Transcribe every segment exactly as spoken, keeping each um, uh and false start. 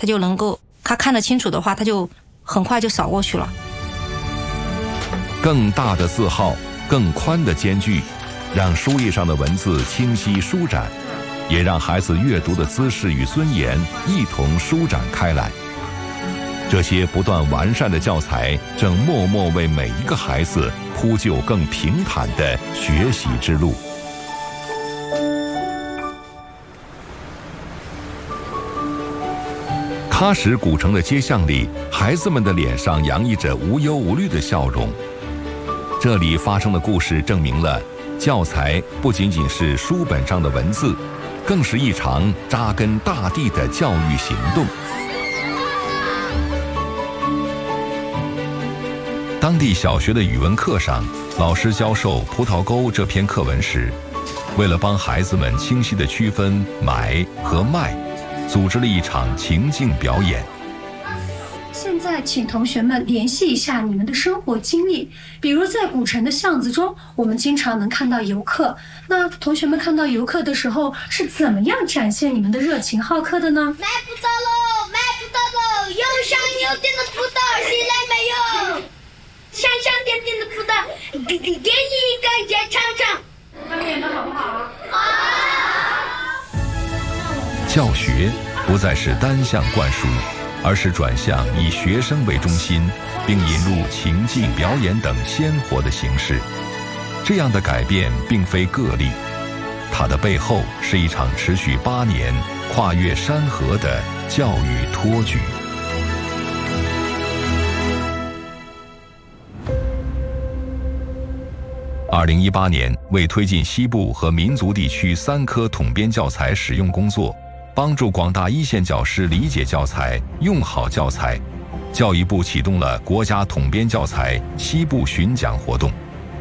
他就能够，他看得清楚的话，他就很快就扫过去了。 更大的字号，更宽的间距，让书页上的文字清晰舒展，也让孩子阅读的姿势与尊严一同舒展开来。这些不断完善的教材，正默默为每一个孩子铺就更平坦的学习之路。喀什古城的街巷里，孩子们的脸上洋溢着无忧无虑的笑容。这里发生的故事证明了，教材不仅仅是书本上的文字，更是一场扎根大地的教育行动。当地小学的语文课上，老师教授《葡萄沟》这篇课文时，为了帮孩子们清晰地区分买和卖，组织了一场情境表演。 现在请同学们联系一下你们的生活经历，比如在古城的巷子中，我们经常能看到游客。那同学们看到游客的时候，是怎么样展现你们的热情好客的呢？ 买葡萄喽，买葡萄喽，又香又甜的葡萄，谁来买哟？香香甜甜的葡萄，给给给你一个也尝尝。 他们演的好不好啊？ 好。 教学不再是单向灌输，而是转向以学生为中心，并引入情境表演等鲜活的形式。这样的改变并非个例，它的背后是一场持续八年、跨越山河的教育托举。二零一八年，为推进西部和民族地区三科统编教材使用工作，帮助广大一线教师理解教材、用好教材，教育部启动了国家统编教材西部巡讲活动。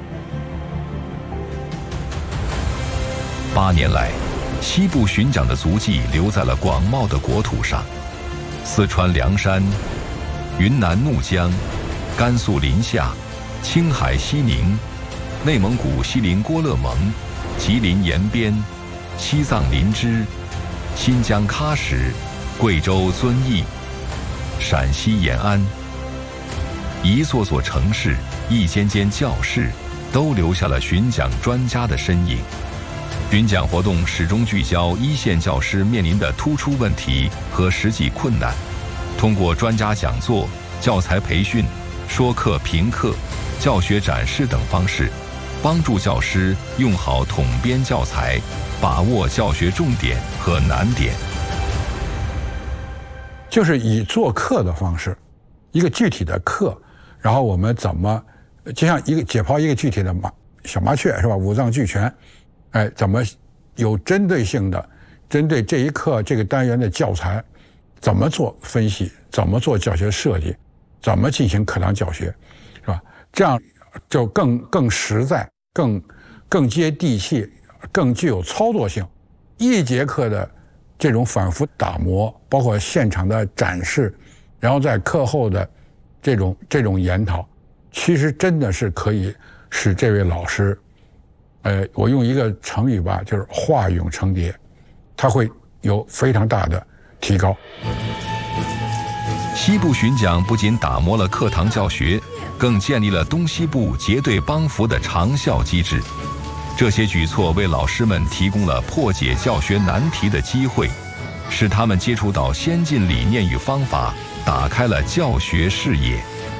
八年来，西部巡讲的足迹留在了广袤的国土上，四川凉山、云南怒江、甘肃临夏、青海西宁、内蒙古锡林郭勒盟、吉林延边、西藏林芝、新疆喀什、贵州遵义、陕西延安，一座座城市，一间间教室，都留下了巡讲专家的身影。巡讲活动始终聚焦一线教师面临的突出问题和实际困难，通过专家讲座、教材培训、说课评课、教学展示等方式，帮助教师用好统编教材，把握教学重点和难点。 就是以做课的方式，一个具体的课，然后我们怎么，就像一个解剖一个具体的麻小麻雀是吧？五脏俱全，哎，怎么有针对性的针对这一课这个单元的教材，怎么做分析，怎么做教学设计，怎么进行课堂教学，是吧？这样就更更实在，更更接地气，更具有操作性。一节课的这种反复打磨，包括现场的展示，然后在课后的这种这种研讨，其实真的是可以使这位老师，呃，我用一个成语吧，就是化蛹成蝶，他会有非常大的提高。 西部巡讲不仅打磨了课堂教学，更建立了东西部结对帮扶的长效机制。这些举措为老师们提供了破解教学难题的机会，使他们接触到先进理念与方法，打开了教学视野。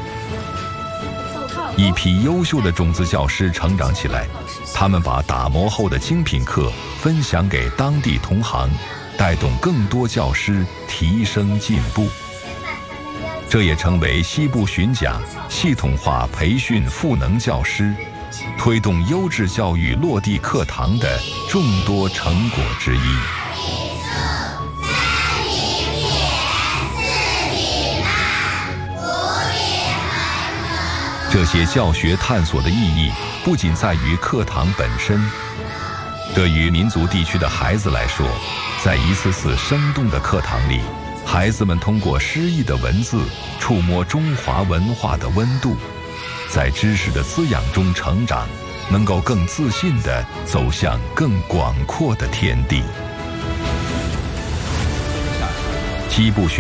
一批优秀的种子教师成长起来，他们把打磨后的精品课分享给当地同行，带动更多教师提升进步。这也成为西部巡讲系统化培训赋能教师，推动优质教育落地课堂的众多成果之一。这些教学探索的意义不仅在于课堂本身，对于民族地区的孩子来说，在一次次生动的课堂里，孩子们通过诗意的文字触摸中华文化的温度，在知识的滋养中成长，能够更自信地走向更广阔的天地。西部巡